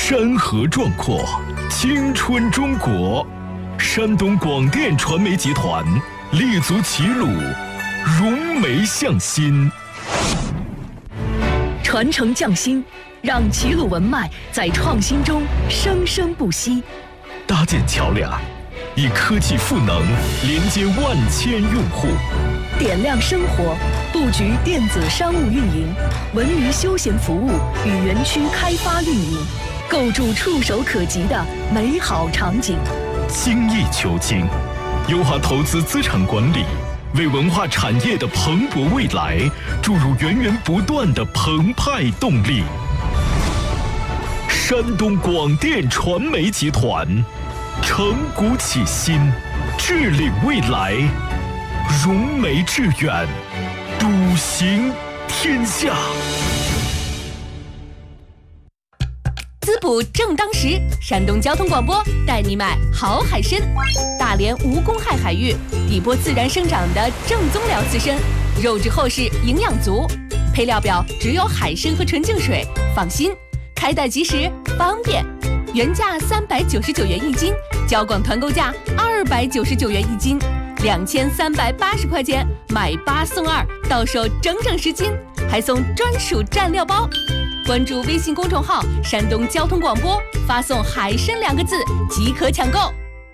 山河壮阔，青春中国。山东广电传媒集团立足齐鲁，融媒向心， 传承匠心，让齐鲁文脉在创新中生生不息。 搭建桥梁，以科技赋能连接万千用户。 点亮生活，布局电子商务运营、文娱休闲服务与园区开发运营，构筑触手可及的美好场景。 精益求精，优化投资资产管理，为文化产业的蓬勃未来注入源源不断的澎湃动力。山东广电传媒集团，承股启新，致领未来，融媒致远，笃行天下。 滋补正当时，山东交通广播带你买好海参。大连无公害海域，底波自然生长的正宗辽刺参，肉质厚实，营养足。配料表只有海参和纯净水，放心，开袋即时，方便。原价399元一斤，交广团购价299元一斤，2380块钱买8送2，到手整整10斤，还送专属蘸料包。关注微信公众号山东交通广播，发送海参2个字即可抢购。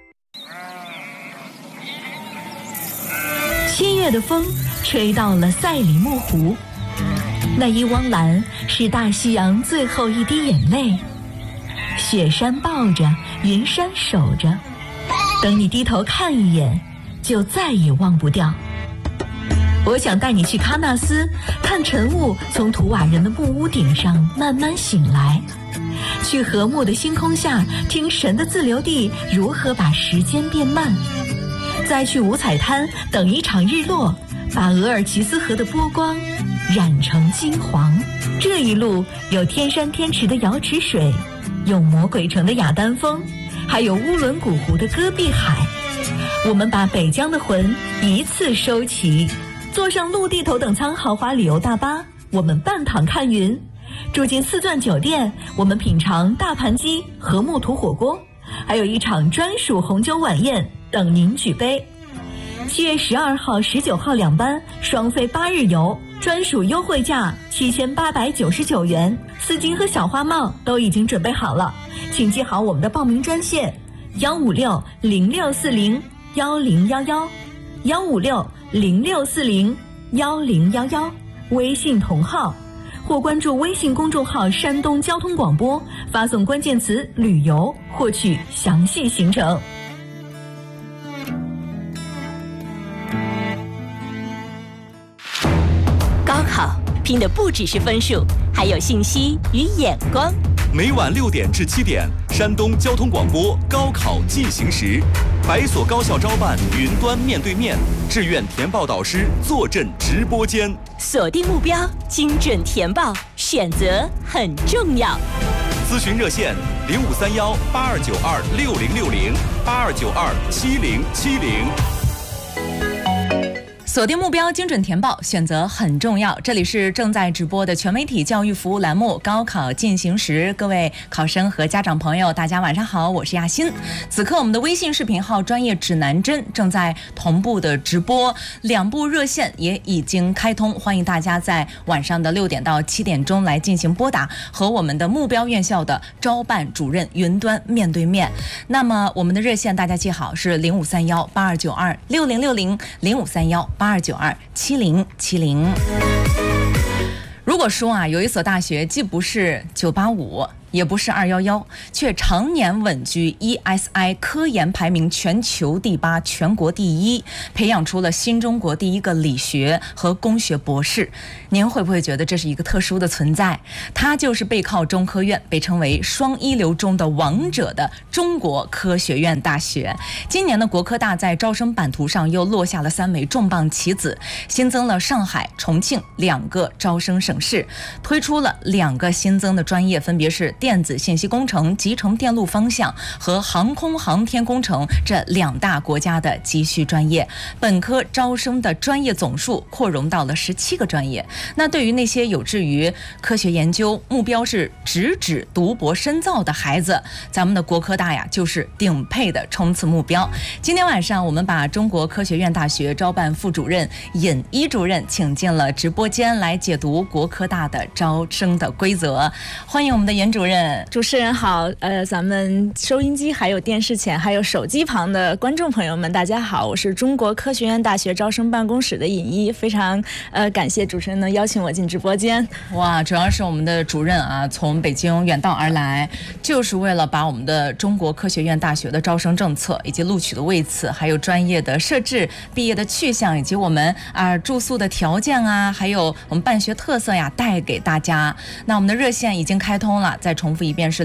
7月的风吹到了赛里木湖，那一汪蓝是大西洋最后一滴眼泪，雪山抱着，云山守着，等你低头看一眼，就再也忘不掉。我想带你去喀纳斯，看晨雾从图瓦人的木屋顶上慢慢醒来，去和睦的星空下听神的自留地如何把时间变慢，再去五彩滩等一场日落，把额尔齐斯河的波光染成金黄。这一路有天山天池的瑶池水，有魔鬼城的雅丹峰，还有乌伦古湖的戈壁海。我们把北疆的魂一次收齐，坐上陆地头等舱豪华旅游大巴，我们半躺看云；住进4钻酒店，我们品尝大盘鸡和木土火锅，还有一场专属红酒晚宴等您举杯。7月12号、19号2班双飞8日游，专属优惠价7899元，丝巾和小花帽都已经准备好了，请记好我们的报名专线156-0640-1011，156-0640-1011，微信同号，或关注微信公众号山东交通广播，发送关键词旅游获取详细行程。 高考拼的不只是分数，还有信息与眼光。 每晚6点至7点，山东交通广播高考进行时，百所高校招办云端面对面，志愿填报导师坐镇直播间。 锁定目标，精准填报，选择很重要。 咨询热线0531-8292-6060，8292-7070。 锁定目标，精准填报，选择很重要。这里是正在直播的全媒体教育服务栏目《高考进行时》，各位考生和家长朋友，大家晚上好，我是亚欣。此刻我们的微信视频号专业指南针正在同步的直播，2部热线也已经开通，欢迎大家在晚上的6点到7点钟来进行拨打，和我们的目标院校的招办主任云端面对面。那么我们的热线大家记好是0531-8292-6060，0531-8292-7070。如果说有一所大学既不是985也不是211，却常年稳居 ESI 科研排名全球第8、全国第1，培养出了新中国第一个理学和工学博士，您会不会觉得这是一个特殊的存在？它就是背靠中科院，被称为双一流中的王者的中国科学院大学。今年的国科大在招生版图上又落下了3枚重磅棋子，新增了上海、重庆2个招生省市，推出了2个新增的专业，分别是电子信息工程、集成电路方向和航空航天工程这2大国家的急需专业。本科招生的专业总数扩容到了17个专业。那对于那些有志于科学研究、目标是直指读博深造的孩子，咱们的国科大呀就是顶配的冲刺目标。今天晚上我们把中国科学院大学招办副主任尹一主任请进了直播间来解读国科大的招生的规则。欢迎我们的尹主任。 主持人好，咱们收音机还有电视前还有手机旁的观众朋友们，大家好，我是中国科学院大学招生办公室的尹一，非常感谢主持人能邀请我进直播间。 哇，主要是我们的主任啊，从北京远道而来，就是为了把我们的中国科学院大学的招生政策以及录取的位次，还有专业的设置、毕业的去向，以及我们住宿的条件啊，还有我们办学特色呀，带给大家。那我们的热线已经开通了，再重复一遍是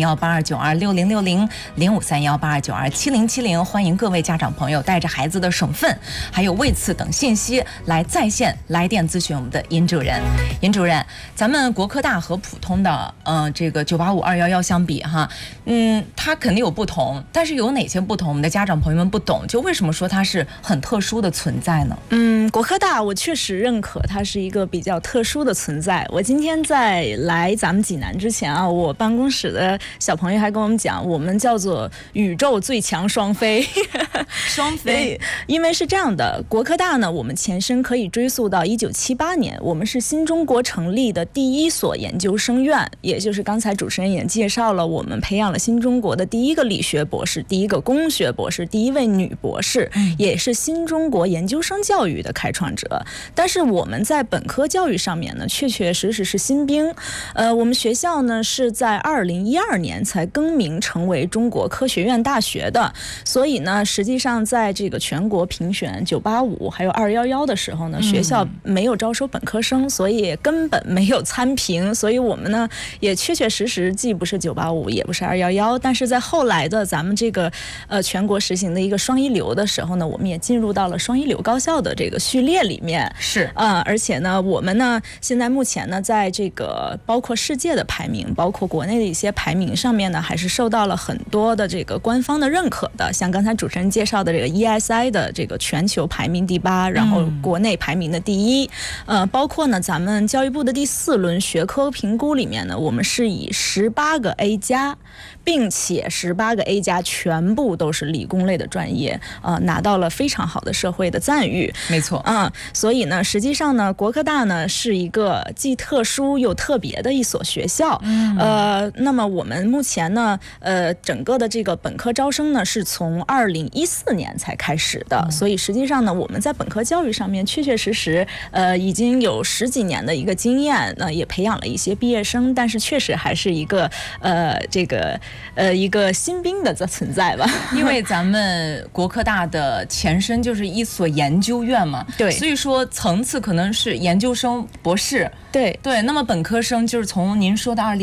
053182926060，053182927070，欢迎各位家长朋友带着孩子的省份还有位次等信息来在线来电咨询我们的尹主任。尹主任，咱们国科大和普通的这个985、211相比哈，它肯定有不同，但是有哪些不同我们的家长朋友们不懂，就为什么说它是很特殊的存在呢？ 国科大我确实认可它是一个比较特殊的存在。我今天在来咱们济南之前啊，我办公室的小朋友还跟我们讲，我们叫做宇宙最强双飞。 双飞， 因为是这样的，国科大呢，我们前身可以追溯到1978年，我们是新中国成立的第一所研究生院，也就是刚才主持人也介绍了，我们培养了新中国的第一个理学博士、第一个工学博士、第一位女博士，也是新中国研究生教育的开创者。但是我们在本科教育上面呢，确确实实是新兵。我们学校呢是在2012年才更名成为中国科学院大学的，所以呢，实际上在这个全国评选985还有211的时候呢，学校没有招收本科生，所以根本没有参评，所以我们呢也确确实实既不是985也不是211，但是在后来的咱们这个全国实行的一个双一流的时候呢，我们也进入到了双一流高校的这个序列里面。 是而且呢，我们呢现在目前呢，在这个包括世界的排名，包括国内的一些排名上面呢，还是受到了很多的这个官方的认可的。像刚才主持人介绍的这个 ESI 的这个全球排名第8，然后国内排名的第1。包括呢，咱们教育部的第4轮学科评估里面呢，我们是以18个 A+。并且18个 A+ 全部都是理工类的专业，拿到了非常好的社会的赞誉。 没错， 所以呢，实际上呢，国科大呢是一个既特殊又特别的一所学校。那么我们目前呢，整个的这个本科招生呢是从2014年才开始的，所以实际上呢，我们在本科教育上面确确实实已经有10几年的一个经验，也培养了一些毕业生，但是确实还是一个一个新兵的存在吧。 因为咱们国科大的前身就是一所研究院嘛， 对， 所以说层次可能是研究生、博士。 对， 那么本科生就是从您说的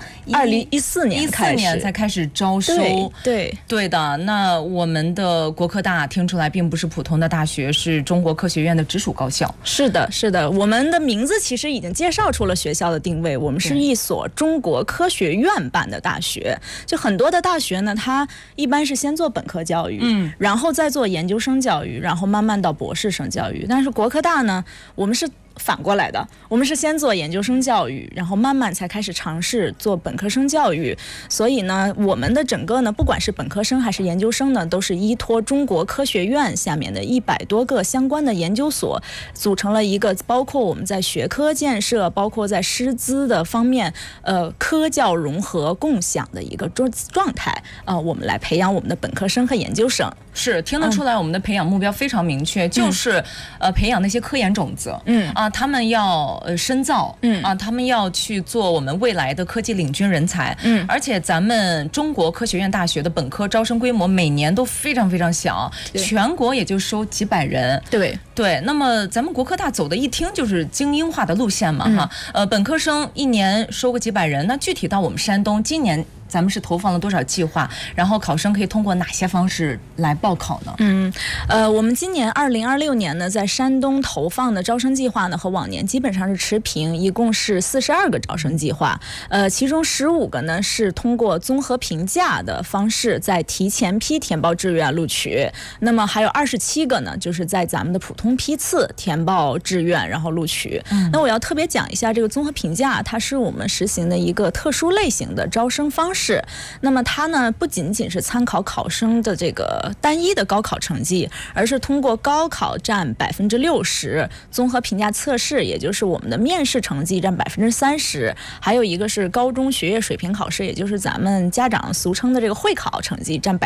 2014年才开始招收。对的。那我们的国科大听出来并不是普通的大学，是中国科学院的直属高校。 是的，我们的名字其实已经介绍出了学校的定位，我们是一所中国科学院办的大学。就很多的大学呢，它一般是先做本科教育，然后再做研究生教育，然后慢慢到博士生教育。但是国科大呢，我们是反过来的，我们是先做研究生教育，然后慢慢才开始尝试做本科生教育。所以呢，我们的整个呢，不管是本科生还是研究生呢，都是依托中国科学院下面的100多个相关的研究所，组成了一个包括我们在学科建设，包括在师资的方面，科教融合共享的一个状态。我们来培养我们的本科生和研究生。 是听得出来，我们的培养目标非常明确，就是培养那些科研种子。他们要深造，他们要去做我们未来的科技领军人才。而且咱们中国科学院大学的本科招生规模每年都非常非常小，全国也就收几百人。 对，那么咱们国科大走的一听就是精英化的路线嘛哈。本科生一年收个几百人，那具体到我们山东今年咱们是投放了多少计划？然后考生可以通过哪些方式来报考呢？ 我们今年2026年呢，在山东投放的招生计划呢和往年基本上是持平，一共是42个招生计划。其中15个呢是通过综合评价的方式在提前批填报志愿录取，那么还有27个呢就是在咱们的普通批次填报志愿然后录取。那我要特别讲一下这个综合评价，它是我们实行的一个特殊类型的招生方式。那么它呢不仅仅是参考考生的这个单一的高考成绩，而是通过高考占60%，综合评价测试也就是我们的面试成绩占30%，还有一个是高中学业水平考试，也就是咱们家长俗称的这个会考成绩占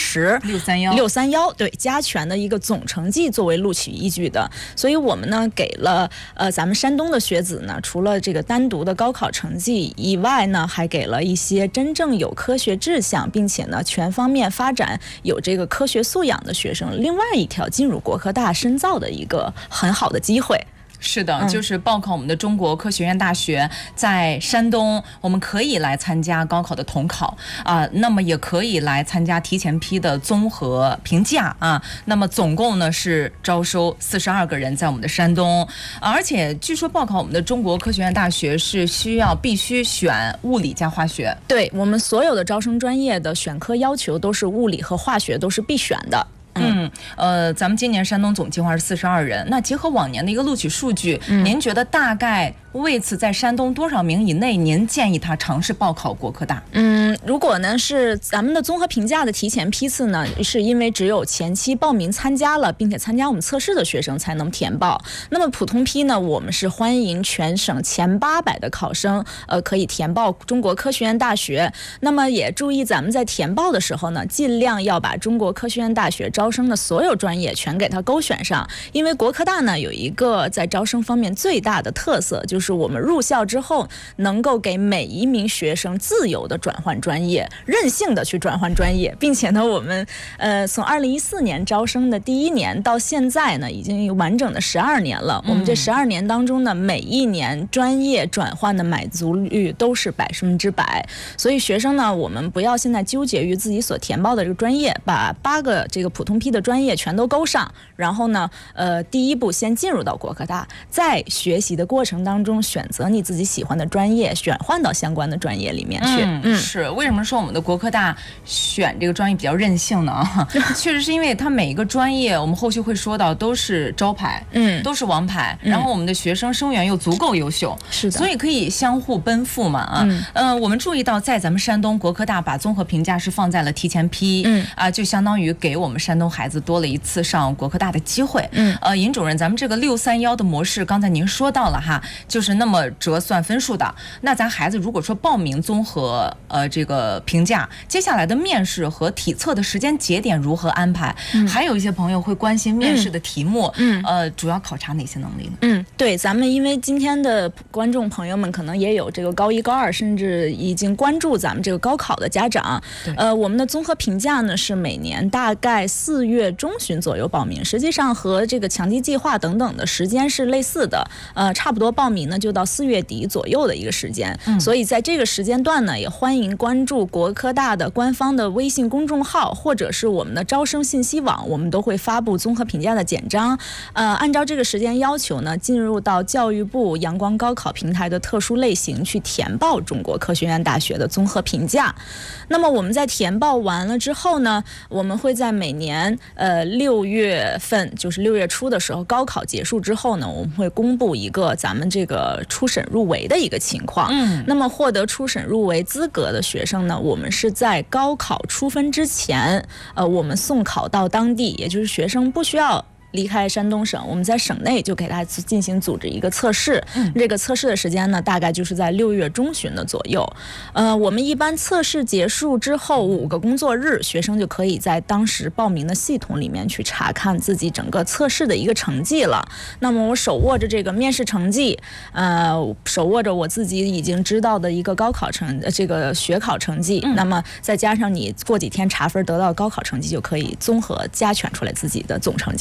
10%，631对，加权的一个总成绩作为录取依据的。所以我们呢给了咱们山东的学子呢，除了这个单独的高考成绩以外呢，还给了一些真正有科学志向，并且呢全方面发展有这个科学素养的学生另外一条进入国科大深造的一个很好的机会。 是的，就是报考我们的中国科学院大学，在山东我们可以来参加高考的统考那么也可以来参加提前批的综合评价那么总共呢是招收42个人在我们的山东而且据说报考我们的中国科学院大学是必须选物理加化学。 对，我们所有的招生专业的选科要求都是物理和化学都是必选的。 咱们今年山东总计划是42人，那结合往年的一个录取数据，您觉得大概为此在山东多少名以内您建议他尝试报考国科大？ 如果呢是咱们的综合评价的提前批次呢，是因为只有前期报名参加了并且参加我们测试的学生才能填报。那么普通批呢，我们是欢迎全省前800的考生可以填报中国科学院大学。那么也注意咱们在填报的时候呢，尽量要把中国科学院大学招生的所有专业全给它勾选上，因为国科大呢有一个在招生方面最大的特色，就是我们入校之后能够给每一名学生自由的转换专业，任性的去转换专业，并且呢我们从2014年招生的第1年到现在呢已经有完整的12年了。我们这12年当中呢，每一年专业转换的满足率都是100%，所以学生呢我们不要现在纠结于自己所填报的这个专业，把8个这个普通批的专业全都勾上，然后呢第一步先进入到国科大，在学习的过程当中选择你自己喜欢的专业，选换到相关的专业里面去。 是为什么说我们的国科大选这个专业比较任性呢？确实是因为它每一个专业我们后续会说到都是招牌，都是王牌，然后我们的学生生源又足够优秀， 是的， 所以可以相互奔赴嘛我们注意到在咱们山东国科大把综合评价是放在了提前批就相当于给我们山东孩子多了一次上国科大的机会。尹主任，咱们这个631的模式刚才您说到了哈，就是那么折算分数的。那咱孩子如果说报名综合这个评价，接下来的面试和体测的时间节点如何安排？还有一些朋友会关心面试的题目主要考察哪些能力呢？ 对，咱们因为今天的观众朋友们可能也有这个高1、高2，甚至已经关注咱们这个高考的家长。我们的综合评价呢是每年大概4月中旬左右报名，实际上和这个强基计划等等的时间是类似的，差不多报名呢就到4月底左右的一个时间。所以在这个时间段呢，也欢迎关注国科大的官方的微信公众号或者是我们的招生信息网，我们都会发布综合评价的简章。按照这个时间要求呢，进入到教育部阳光高考平台的特殊类型去填报中国科学院大学的综合评价。那么我们在填报完了之后呢，我们会在每年6月份，就是6月初的时候，高考结束之后呢，我们会公布一个咱们这个初审入围的一个情况。那么获得初审入围资格的学生呢，我们是在高考出分之前，我们送考到当地，也就是学生不需要离开山东省，我们在省内就给他进行组织一个测试。这个测试的时间呢，大概就是在6月中旬的左右。我们一般测试结束之后5个工作日，学生就可以在当时报名的系统里面去查看自己整个测试的一个成绩了。那么我手握着这个面试成绩，手握着我自己已经知道的一个高考这个学考成绩，那么再加上你过几天查分得到高考成绩，就可以综合加权出来自己的总成绩了。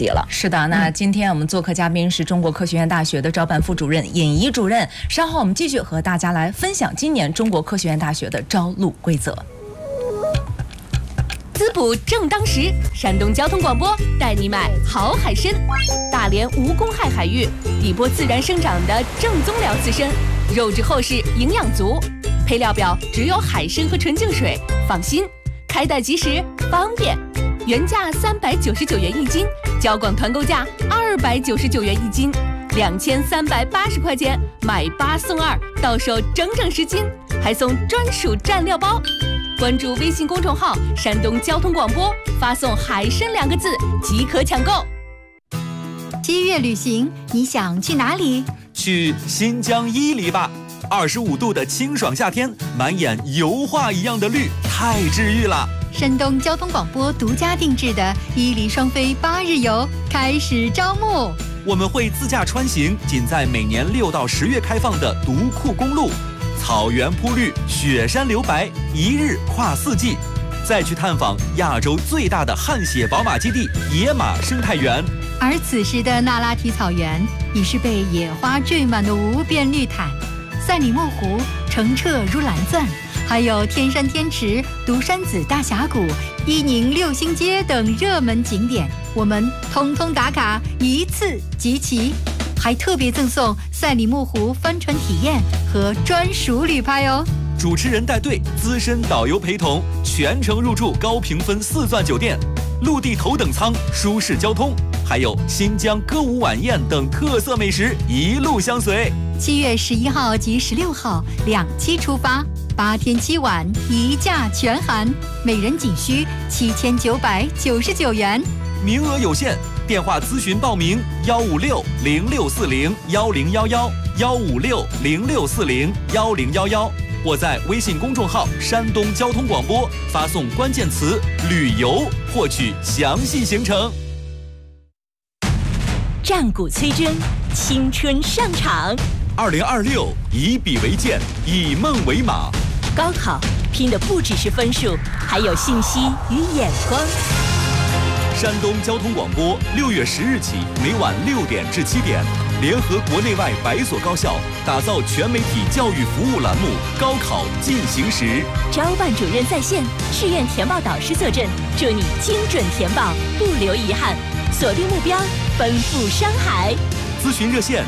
是的，那今天我们做客嘉宾是中国科学院大学的招办副主任尹怡主任。稍后我们继续和大家来分享今年中国科学院大学的招录规则。 滋补正当时，山东交通广播带你买好海参，大连无公害海域，底波自然生长的正宗辽刺参，肉质厚实，营养足，配料表只有海参和纯净水，放心，开袋即时，方便。原价399元一斤，交广团购价299元一斤，2380块钱买8送2，到手整整10斤，还送专属蘸料包。关注微信公众号山东交通广播，发送海参2个字即可抢购。 7月旅行，你想去哪里？ 去新疆伊犁吧，25度的清爽夏天，满眼油画一样的绿，太治愈了。 山东交通广播独家定制的伊犁双飞8日游开始招募， 我们会自驾穿行，仅在每年6到10月开放的独库公路，草原铺绿，雪山留白，一日跨4季，再去探访亚洲最大的汗血宝马基地野马生态园。 而此时的那拉提草原已是被野花缀满的无边绿毯，赛里木湖澄澈如蓝钻，还有天山天池、独山子大峡谷、伊宁六星街等热门景点，我们通通打卡，一次集齐，还特别赠送赛里木湖帆船体验和专属旅拍哦。 主持人带队，资深导游陪同，全程入住高评分4钻酒店，陆地头等舱，舒适交通，还有新疆歌舞晚宴等特色美食一路相随。 7月11号及16号2期出发，8天7晚，一价全含，每人仅需7999元， 名额有限，电话咨询报名156-0640-1011，156-0640-1011，或在微信公众号山东交通广播发送关键词旅游，获取详细行程。 战鼓催真，青春上场。 2026，以笔为剑，以梦为马。 高考拼的不只是分数，还有信息与眼光。 山东交通广播6月10日起，每晚6点至7点，联合国内外100所高校，打造全媒体教育服务栏目《高考进行时》。 招办主任在线，志愿填报导师坐镇，祝你精准填报，不留遗憾。锁定目标，奔赴山海。 咨询热线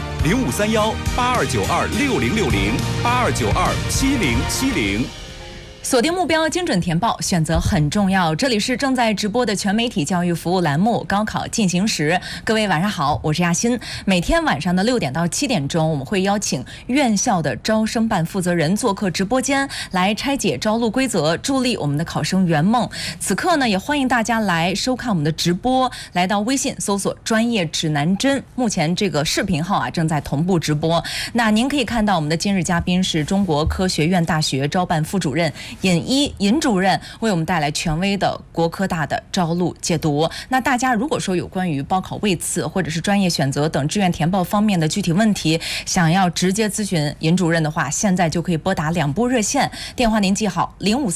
：8291-8260-8292-7070。 锁定目标，精准填报，选择很重要。这里是正在直播的全媒体教育服务栏目《高考进行时》。各位晚上好，我是亚欣。每天晚上的6点到7点钟，我们会邀请院校的招生办负责人做客直播间，来拆解招录规则，助力我们的考生圆梦。此刻呢，也欢迎大家来收看我们的直播，来到微信搜索专业指南针，目前这个视频号啊正在同步直播。那您可以看到我们的今日嘉宾是中国科学院大学招办副主任尹主任，为我们带来权威的国科大的招录解读。那大家如果说有关于报考位次或者是专业选择等志愿填报方面的具体问题，想要直接咨询尹主任的话，现在就可以拨打2部热线，电话您记好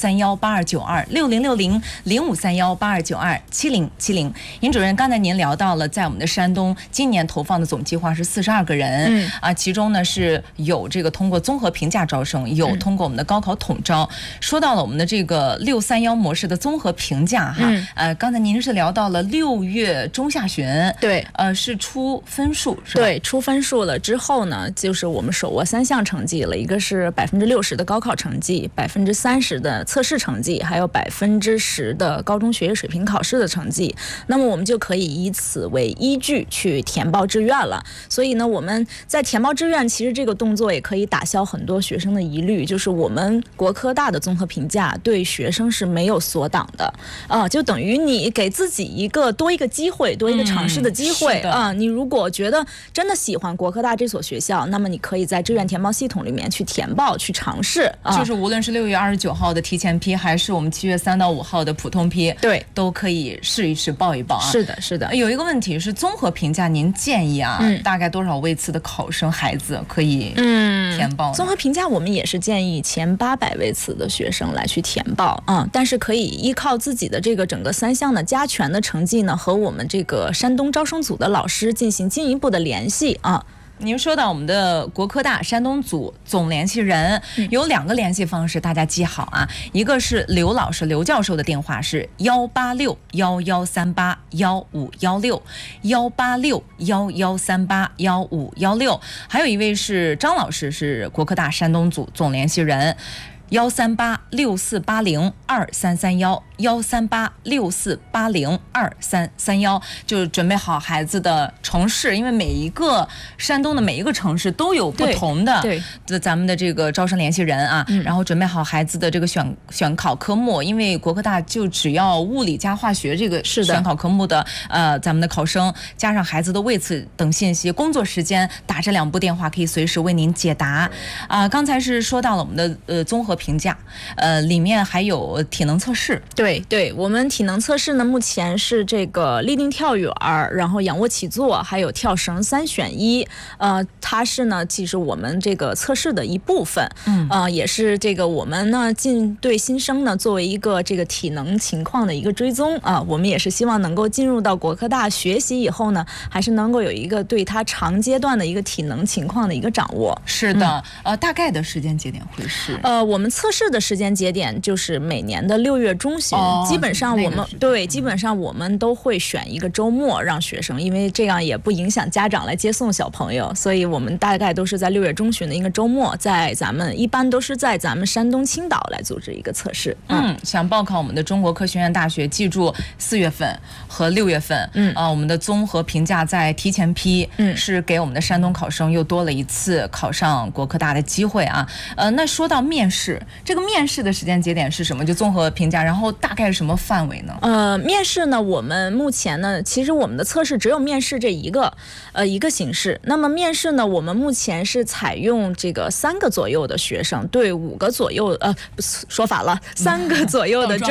：0531-8292-6060，0531-8292-7070。尹主任，刚才您聊到了在我们的山东今年投放的总计划是42个人，其中呢是有这个通过综合评价招生，有通过我们的高考统招。说到了我们的这个631模式的综合评价哈，刚才您是聊到了6月中下旬， 对， 是出分数是吧？ 对，出分数了之后呢，就是我们手握3项成绩了，一个是60%的高考成绩，30%的测试成绩，还有10%的高中学业水平考试的成绩。那么我们就可以以此为依据去填报志愿了。所以呢，我们在填报志愿，其实这个动作也可以打消很多学生的疑虑，就是我们国科大的综合评价对学生是没有锁档的就等于你给自己多一个机会，多一个尝试的机会你如果觉得真的喜欢国科大这所学校，那么你可以在志愿填报系统里面去填报去尝试就是无论是6月29号的提前批，还是我们7月3到5号的普通批， 对， 都可以试一试报一报是的，是的。 有一个问题是综合评价，您建议大概多少位次的考生孩子可以填报？ 综合评价我们也是建议前800位次的学学生来去填报但是可以依靠自己的这个整个3项的加权的成绩呢，和我们这个山东招生组的老师进行进一步的联系您说到我们的国科大山东组总联系人，有2个联系方式，大家记好啊。一个是刘老师刘教授的电话是18611381516，18611381516，还有一位是张老师，是国科大山东组总联系人。13864802331，13864802331，就是准备好孩子的城市，因为每一个山东的每一个城市都有不同的咱们的这个招生联系人啊，然后准备好孩子的这个选考科目，因为国科大就只要物理加化学这个选考科目的咱们的考生，加上孩子的位次等信息，工作时间打这2部电话可以随时为您解答刚才是说到了我们的综合评价，里面还有体能测试。 对，我们体能测试呢，目前是这个立定跳远，然后仰卧起坐，还有跳绳3选1。它是呢，其实我们这个测试的一部分。也是这个我们呢对新生呢作为一个这个体能情况的一个追踪我们也是希望能够进入到国科大学习以后呢，还是能够有一个对他长阶段的一个体能情况的一个掌握。 是的，大概的时间节点会是我们测试的时间节点就是每年的6月中旬，基本上我们基本上我们都会选一个周末让学生，因为这样也不影响家长来接送小朋友，所以我们大概都是在6月中旬的一个周末，一般都是在咱们山东青岛来组织一个测试。 想报考我们的中国科学院大学，记住4月份和6月份，我们的综合评价在提前批，是给我们的山东考生又多了一次考上国科大的机会啊。那说到面试，这个面试的时间节点是什么？就综合评价，然后大概是什么范围呢？ 面试呢，我们目前呢，其实我们的测试只有面试这一个形式。那么面试呢，我们目前是采用这个3个左右的学生对5个左右说反了，3个左右的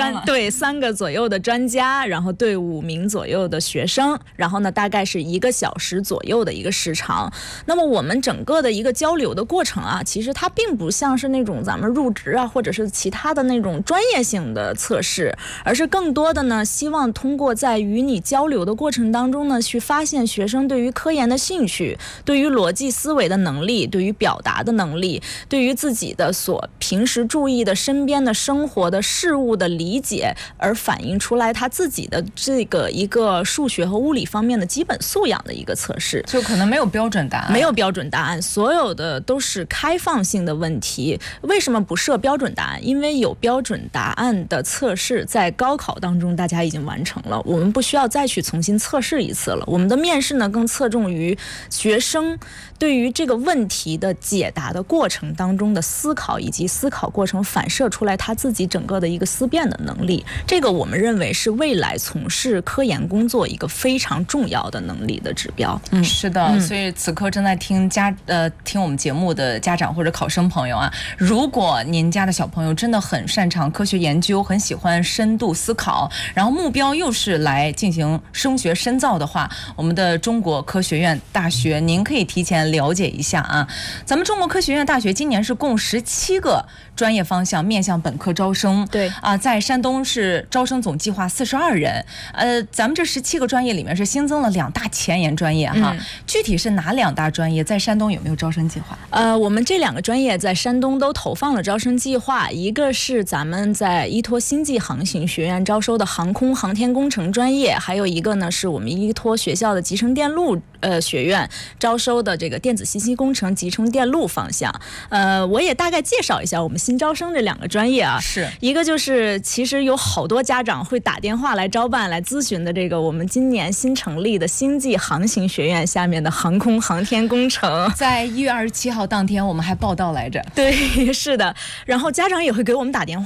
3个左右的专家，然后对5名左右的学生，然后呢大概是1个小时左右的一个时长。那么我们整个的一个交流的过程其实它并不像是那种咱们入职或者是其他的那种专业性的测试，而是更多的呢希望通过在与你交流的过程当中呢，去发现学生对于科研的兴趣，对于逻辑思维的能力，对于表达的能力，对于自己的所平时注意的身边的生活的事物的理解，而反映出来他自己的这个一个数学和物理方面的基本素养的一个测试。 就可能没有标准答案， 没有标准答案，所有的都是开放性的问题。为什么不设标准答案？因为有标准答案的测试在高考当中大家已经完成了，我们不需要再去重新测试一次了。我们的面试呢更侧重于学生对于这个问题的解答的过程当中的思考，以及思考过程反射出来他自己整个的一个思辨的能力，这个我们认为是未来从事科研工作一个非常重要的能力的指标。 是的，所以此刻正在听我们节目的家长或者考生朋友如果您家的小朋友真的很擅长科学研究，很喜欢深度思考，然后目标又是来进行升学深造的话，我们的中国科学院大学您可以提前了解一下咱们中国科学院大学今年是共17个专业方向面向本科招生。 对在山东是招生总计划42人。咱们这17个专业里面是新增了2大前沿专业具体是哪2大专业？在山东有没有招生计划？ 我们这2个专业在山东都投放了招生计划，一个是咱们在依托星际航行学院招收的航空航天工程专业，还有一个呢是我们依托学校的集成电路学院招收的这个电子信息工程集成电路方向。我也大概介绍一下我们新招生这2个专业是一个就是其实有好多家长会打电话来招办来咨询的这个我们今年新成立的星际航行学院下面的航空航天工程， 在1月27号当天我们还报道来着。 对，是的。然后家长也会给我们打电话说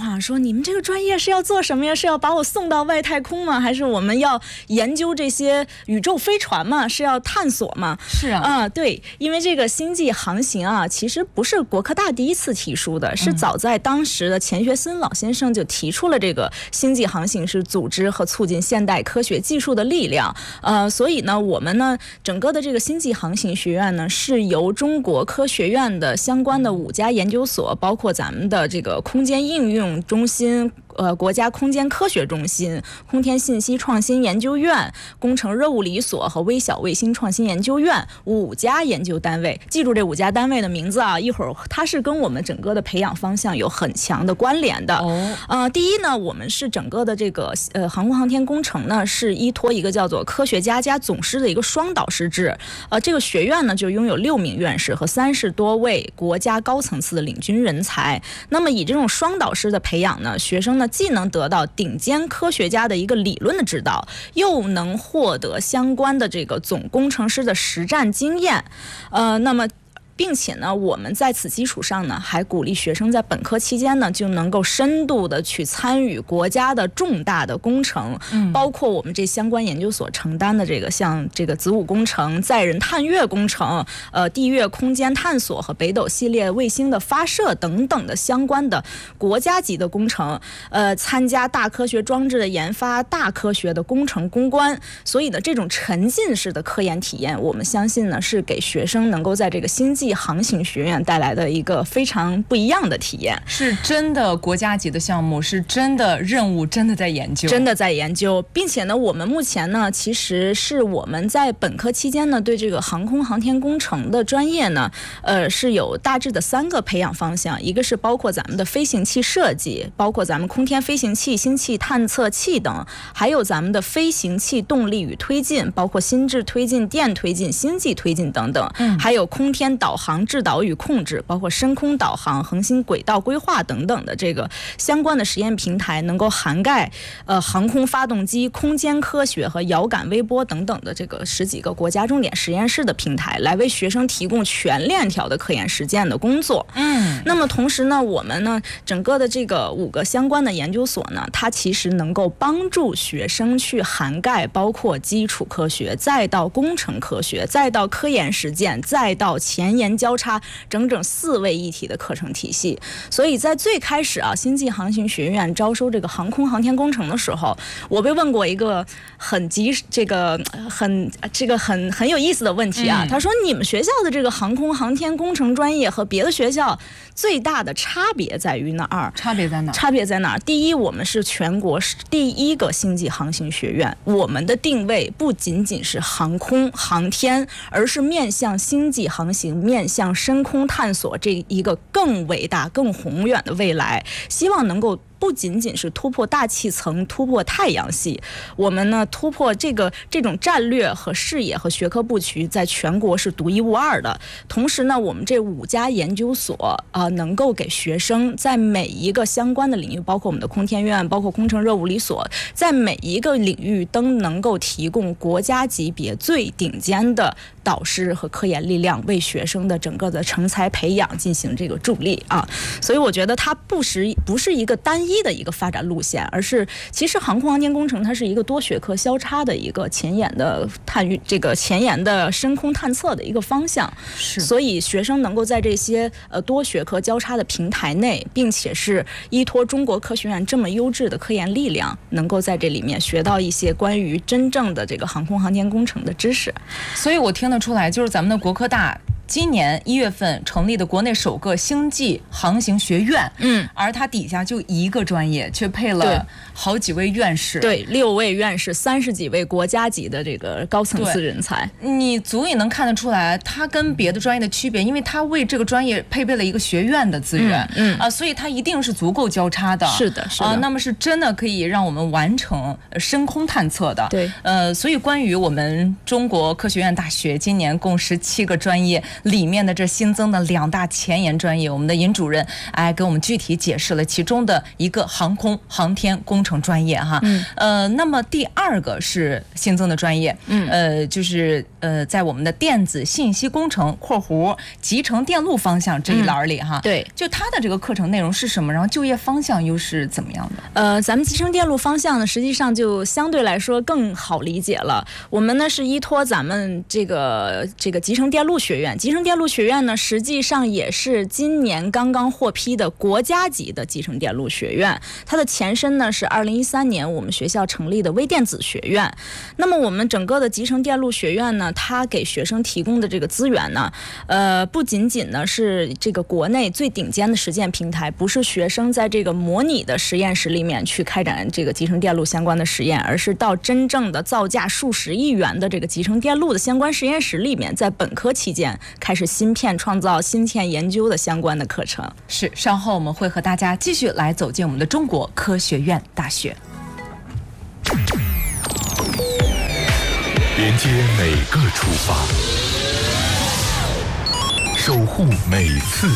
你们这个专业是要做什么呀？是要把我送到外太空吗？还是我们要研究这些宇宙飞船吗？是要探索吗？ 是啊， 对，因为这个星际航行啊，其实不是国科大第一次提出的，是早在当时的钱学森老先生就提出了这个星际航行是组织和促进现代科学技术的力量。所以呢，我们呢整个的这个星际航行学院呢，是由中国科学院的相关的5家研究所，包括咱们的这个空间应用中心、国家空间科学中心、空天信息创新研究院、工程热物理所和微小卫星创新研究院5家研究单位。记住这5家单位的名字啊，一会儿它是跟我们整个的培养方向有很强的关联的。第一呢，我们是整个的这个航空航天工程呢，是依托一个叫做科学家加总师的一个双导师制。这个学院呢，就拥有6名院士和30多位国家高层次的领军人才。那么以这种双导师的培养呢，学生呢既能得到顶尖科学家的一个理论的指导，又能获得相关的这个总工程师的实战经验。那么并且呢，我们在此基础上呢，还鼓励学生在本科期间呢，就能够深度的去参与国家的重大的工程，包括我们这相关研究所承担的这个像这个子午工程、载人探月工程、地月空间探索和北斗系列卫星的发射等等的相关的国家级的工程，参加大科学装置的研发、大科学的工程攻关。所以呢，这种沉浸式的科研体验，我们相信呢，是给学生能够在这个星际航行学院带来的一个非常不一样的体验， 是真的国家级的项目，是真的任务，真的在研究，并且呢，我们目前呢，其实是我们在本科期间呢，对这个航空航天工程的专业呢，是有大致的3个培养方向，一个是包括咱们的飞行器设计，包括咱们空天飞行器、星际探测器等，还有咱们的飞行器动力与推进，包括心智推进、电推进、星际推进等等，还有空天导航制导与控制，包括深空导航、恒星轨道规划等等的这个相关的实验平台，能够涵盖航空发动机、空间科学和遥感微波等等的这个10几个国家重点实验室的平台，来为学生提供全链条的科研实践的工作。那么同时呢，我们呢整个的这个5个相关的研究所呢，它其实能够帮助学生去涵盖包括基础科学，再到工程科学，再到科研实践，再到前沿交叉，整整4位一体的课程体系。所以在最开始啊，星际航行学院招收这个航空航天工程的时候，我被问过一个很有意思的问题啊。他说，你们学校的这个航空航天工程专业和别的学校最大的差别在于哪儿？差别在哪儿？第一，我们是全国第1个星际航行学院，我们的定位不仅仅是航空航天，而是面向星际航行、面向深空探索这一个更伟大、更宏远的未来，希望能够不仅仅是突破大气层、突破太阳系，我们呢突破这种战略和视野和学科布局，在全国是独一无二的。同时呢，我们这5家研究所能够给学生在每一个相关的领域，包括我们的空天院，包括工程热物理所，在每一个领域都能够提供国家级别最顶尖的导师和科研力量，为学生的整个的成才培养进行这个助力啊。所以我觉得它不是一个单一的一个发展路线，而是其实航空航天工程它是一个多学科交叉的一个前沿的深空探测的一个方向。所以学生能够在这些多学科交叉的平台内，并且是依托中国科学院这么优质的科研力量，能够在这里面学到一些关于真正的这个航空航天工程的知识。所以我听得出来，就是咱们的国科大今年1月份成立的国内首个星际航行学院，而它底下就1个专业，却配了好几位院士， 对，6位院士，30几位国家级的这个高层次人才， 你足以能看得出来，它跟别的专业的区别，因为它为这个专业配备了一个学院的资源，所以它一定是足够交叉的， 是的， 那么是真的可以让我们完成深空探测的， 对， 所以关于我们中国科学院大学今年共17个专业里面的这新增的2大前沿专业，我们的尹主任给我们具体解释了其中的一个航空航天工程专业哈，那么第2个是新增的专业，就是在我们的电子信息工程（括弧集成电路方向）这一栏里哈。 对， 就它的这个课程内容是什么？然后就业方向又是怎么样的？ 咱们集成电路方向呢，实际上就相对来说更好理解了。我们呢是依托咱们这个集成电路学院，集成电路学院呢实际上也是今年刚刚获批的国家级的集成电路学院。它的前身呢是2013年我们学校成立的微电子学院。那么我们整个的集成电路学院呢，它给学生提供的这个资源呢，不仅仅呢是这个国内最顶尖的实践平台，不是学生在这个模拟的实验室里面去开展这个集成电路相关的实验，而是到真正的造价数十亿元的这个集成电路的相关实验室里面，在本科期间开始芯片创造、芯片研究的相关的课程。 是，稍后我们会和大家继续来走进我们的中国科学院大学， 连接每个出发，守护每次